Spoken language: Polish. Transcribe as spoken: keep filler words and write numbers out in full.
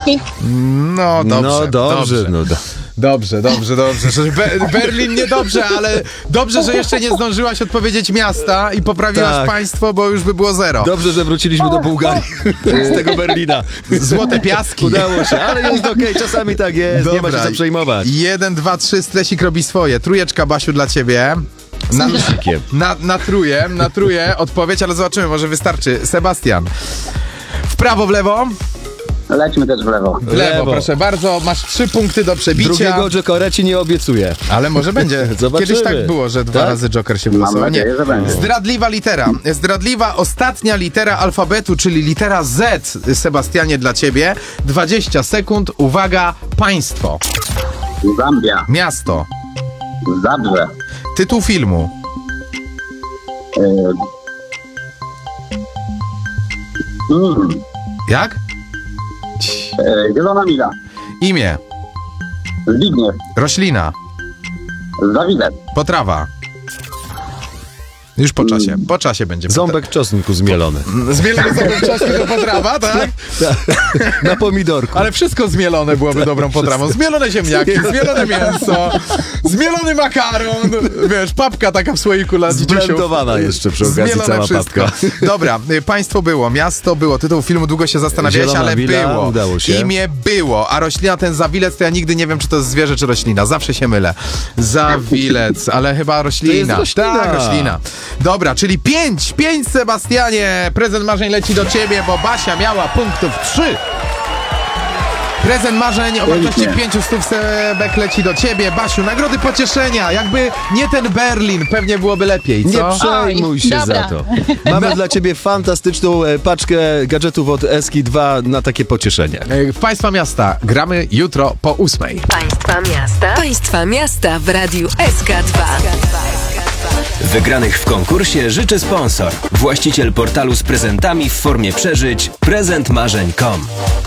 Berliński. No dobrze, No dobrze, dobrze. no do... Dobrze, dobrze, dobrze. Że Be Berlin niedobrze, ale dobrze, że jeszcze nie zdążyłaś odpowiedzieć miasta i poprawiłaś Tak. państwo, bo już by było zero. Dobrze, że wróciliśmy do Bułgarii z tego Berlina. Złote piaski. Udało się, ale jest okej, czasami tak jest, nie ma się co przejmować. Jeden, dwa, trzy, stresik robi swoje. Trójeczka, Basiu, dla ciebie. Na, na, na tróję, na tróję odpowiedź, ale zobaczymy, może wystarczy. Sebastian. W prawo, w lewo? Lećmy też w lewo. W lewo, Lewo. proszę bardzo. Masz trzy punkty do przebicia. Drugiego Jokera ci nie obiecuję. Ale może będzie. Zobaczymy. Kiedyś tak było, że dwa Tak? razy Joker się Mam wylosował. nadzieję, że będzie. Zdradliwa litera. Zdradliwa ostatnia litera alfabetu, czyli litera Z, Sebastianie, dla ciebie. dwadzieścia sekund. Uwaga, państwo. Zambia. Miasto. Zabrze. Tytuł filmu. Yy. Mm. Jak? Yy, Zielona Mila. Imię. Zbigniew. Roślina. Zawidek. Potrawa. Już po czasie. Po czasie będzie. Ząbek czosnku zmielony. Zmielony ząbek czosnku to potrawa, tak? Na pomidorku. Ale wszystko zmielone byłoby dobrą potrawą. Zmielone ziemniaki, zmielone mięso, zmielony makaron, wiesz, papka taka w słoiku dla dzieciusiów. Zblendowana jeszcze przy okazji Zmielone cała wszystko. papka. Dobra, y, państwo było, miasto było, tytuł filmu długo się zastanawiałeś, Zielona ale Mila, było. udało się. Imię było, a roślina ten zawilec, to ja nigdy nie wiem, czy to jest zwierzę, czy roślina. Zawsze się mylę. Zawilec, ale chyba roślina. To jest roślina. Tak, roślina. Dobra, czyli pięć, pięć, Sebastianie. Prezent marzeń leci do ciebie, bo Basia miała punktów trzy. Prezent marzeń o wartości pięciu stów, Sebek, leci do ciebie. Basiu, nagrody pocieszenia. Jakby nie ten Berlin, pewnie byłoby lepiej, co? Nie przejmuj Oj, się dobra. za to. Mamy dla ciebie fantastyczną e, paczkę gadżetów od Eski dwa na takie pocieszenie. W Państwa miasta gramy jutro po ósmej. Państwa miasta. Państwa miasta w Radiu S K dwa. Wygranych w konkursie życzy sponsor. Właściciel portalu z prezentami w formie przeżyć prezent marzeń kropka com.